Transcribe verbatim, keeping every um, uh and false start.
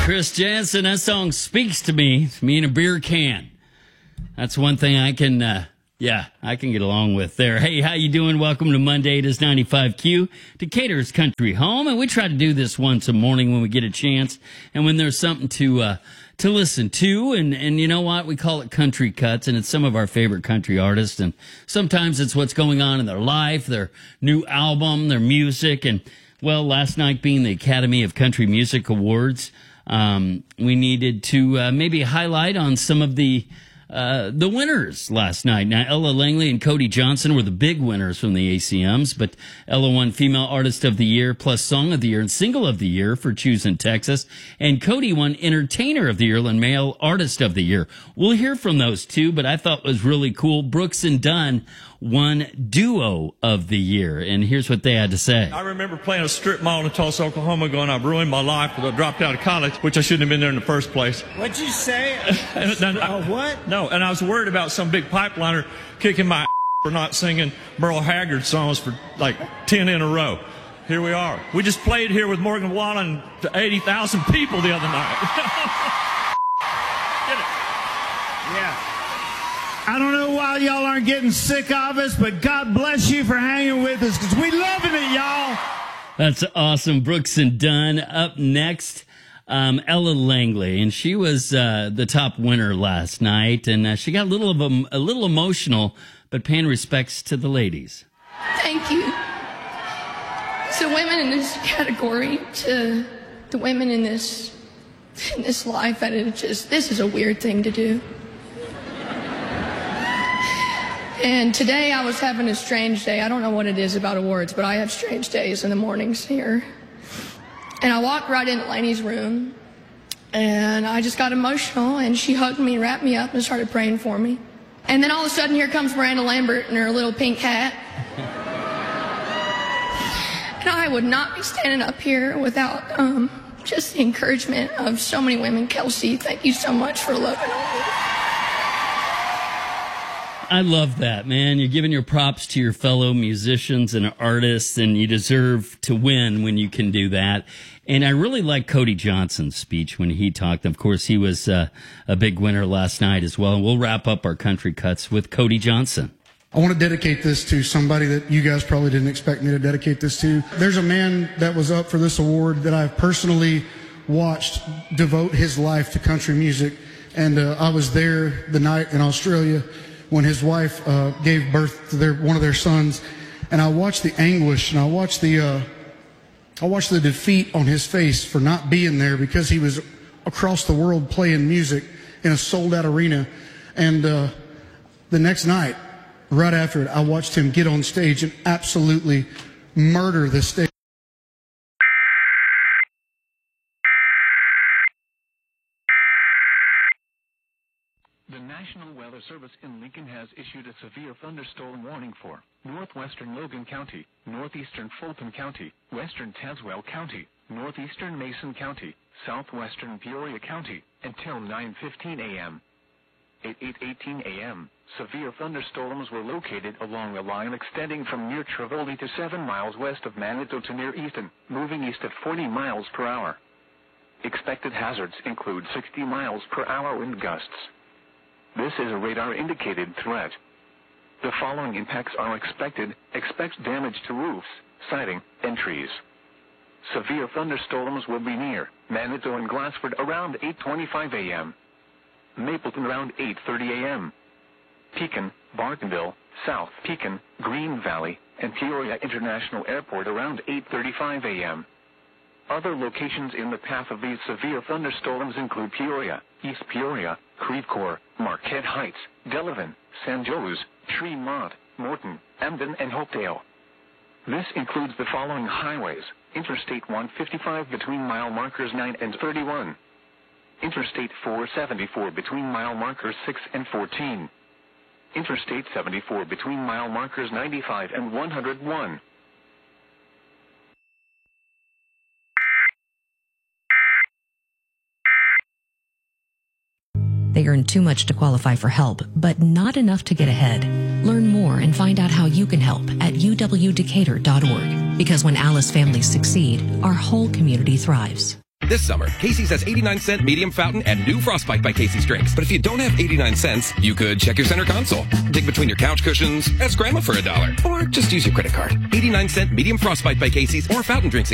Chris Jansen, that song speaks to me. It's me in a beer can. That's one thing I can, uh, yeah, I can get along with there. Hey, how you doing? Welcome to Monday. It is ninety-five Q, Decatur's country home, and we try to do this once a morning when we get a chance, and when there's something to uh, to listen to, and, and you know what? We call it Country Cuts, and it's some of our favorite country artists, and sometimes it's what's going on in their life, their new album, their music, and, well, last night being the Academy of Country Music Awards, um, we needed to uh, maybe highlight on some of the Uh, the winners last night. Now, Ella Langley and Cody Johnson were the big winners from the A C Ms, but Ella won Female Artist of the Year, plus Song of the Year and Single of the Year for Choosing Texas, and Cody won Entertainer of the Year and Male Artist of the Year. We'll hear from those two, but I thought it was really cool. Brooks and Dunn won Duo of the Year, and here's what they had to say. I remember playing a strip mall in Tulsa, Oklahoma, going, I've ruined my life because I dropped out of college, which I shouldn't have been there in the first place. What'd you say? uh, what? No, and I was worried about some big pipeliner kicking my for not singing Merle Haggard songs for like ten in a row. Here we are. We just played here with Morgan Wallen to eighty thousand people the other night. Get it? Yeah. I don't know why y'all aren't getting sick of us, but God bless you for hanging with us, because we loving it, y'all. That's awesome. Brooks and Dunn. Up next, um, Ella Langley, and she was uh, the top winner last night, and uh, she got a little of a, a little emotional, but paying respects to the ladies. Thank you to women in this category, to the women in this in this life, that it just this is a weird thing to do. And today I was having a strange day. I don't know what it is about awards, but I have strange days in the mornings here. And I walked right into Lainey's room, and I just got emotional, and she hugged me, wrapped me up, and started praying for me. And then all of a sudden, here comes Miranda Lambert in her little pink hat. And I would not be standing up here without um, just the encouragement of so many women. Kelsey, thank you so much for loving on me. I love that, man. You're giving your props to your fellow musicians and artists, and you deserve to win when you can do that. And I really like Cody Johnson's speech when he talked. Of course, he was uh, a big winner last night as well. And we'll wrap up our Country Cuts with Cody Johnson. I want to dedicate this to somebody that you guys probably didn't expect me to dedicate this to. There's a man that was up for this award that I've personally watched devote his life to country music. And uh, I was there the night in Australia when his wife uh, gave birth to their, one of their sons, and I watched the anguish, and I watched the, uh, I watched the defeat on his face for not being there, because he was across the world playing music in a sold-out arena. And uh, the next night, right after it, I watched him get on stage and absolutely murder the stage. The National Weather Service in Lincoln has issued a severe thunderstorm warning for northwestern Logan County, northeastern Fulton County, western Tazewell County, northeastern Mason County, southwestern Peoria County, until nine fifteen a m At eight eighteen a m, severe thunderstorms were located along a line extending from near Trevoli to seven miles west of Manitou to near Easton, moving east at forty miles per hour. Expected hazards include sixty miles per hour wind gusts. This is a radar-indicated threat. The following impacts are expected. Expect damage to roofs, siding, and trees. Severe thunderstorms will be near Manitou and Glassford around eight twenty-five a m Mapleton around eight thirty a m Pekin, Bartonville, South Pekin, Green Valley, and Peoria International Airport around eight thirty-five a m Other locations in the path of these severe thunderstorms include Peoria, East Peoria, Creve Coeur, Marquette Heights, Delavan, San Jose, Tremont, Morton, Emden, and Hopedale. This includes the following highways: Interstate one fifty-five between mile markers nine and thirty-one. Interstate four seventy-four between mile markers six and fourteen. Interstate seventy-four between mile markers ninety-five and one hundred one. They earn too much to qualify for help, but not enough to get ahead. Learn more and find out how you can help at u w decatur dot org. Because when Alice families succeed, our whole community thrives. This summer, Casey's has eighty-nine cent medium fountain and new Frostbite by Casey's drinks. But if you don't have eighty-nine cents, you could check your center console, dig between your couch cushions, ask grandma for a dollar, or just use your credit card. eighty-nine cent medium Frostbite by Casey's or fountain drinks